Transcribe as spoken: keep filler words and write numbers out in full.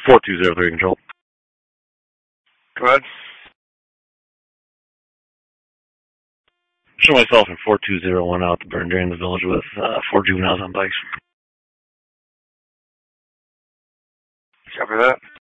four two zero three control. Go ahead. Show myself in four two zero one out to burn drain the village with uh, four juveniles on bikes. Copy that.